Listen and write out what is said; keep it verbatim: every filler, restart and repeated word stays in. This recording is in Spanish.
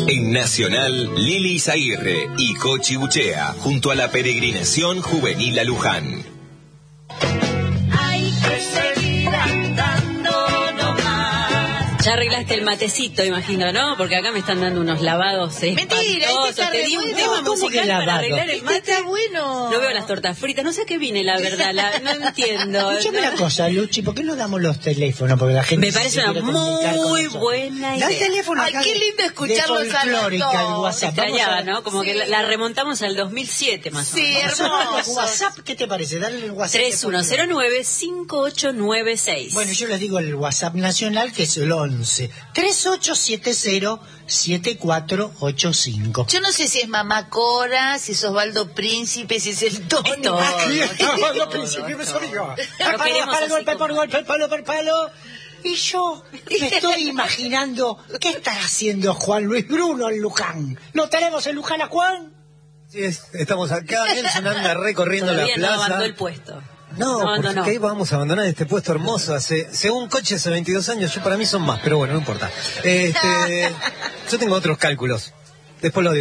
En Nacional, Lili Izaguirre y Cochi Buchea, junto a la peregrinación juvenil a Luján. Hay que seguir andando nomás. Ya arreglaste el matecito, imagino, ¿no? Porque acá me están dando unos lavados Mentira, espantosos. este Te di un bueno. tema ¿Cómo musical que para lavado? arreglar el Este mate. está bueno. No veo las tortas fritas, no sé a qué viene, la verdad, la, no entiendo. Escúchame ¿no? una cosa, Luchi, ¿por qué no damos los teléfonos? Porque la gente Me se parece quiere una comunicar con muy nosotros. buena Da idea. el teléfono Ay, acá qué de- lindo escucharlos de a los folclórica, dos. el WhatsApp. Vamos Extrañaba, a- ¿no? Como Sí. que la, la remontamos al dos mil siete más o Sí, menos. Vamos a hablar hermoso. por WhatsApp, ¿qué te parece? Dale el WhatsApp. de tres uno cero nueve, cinco ocho nueve seis. Bueno, yo les digo el WhatsApp nacional, que es el once, treinta y ocho setenta, setenta y cuatro ochenta y cinco. Yo no sé si es Mamá Cora, si es Osvaldo Príncipe, si es el Tony. Es todo. Aquí no, estamos, no, no, principio, me soy yo. Lo Palo, queremos palo, así golpe como- por golpe, palo por palo. Y yo me estoy imaginando, ¿qué estará haciendo Juan Luis Bruno en Luján? ¿Lo tenemos en Luján a Juan? Sí, es- estamos acá, Nelson anda recorriendo Todavía la no plaza. abandonó el puesto. No, No, porque no, no. ahí vamos a abandonar este puesto hermoso. Hace, según Coche, hace veintidós años, yo para mí son más, pero bueno, no importa. Este, yo tengo otros cálculos. Después lo digo.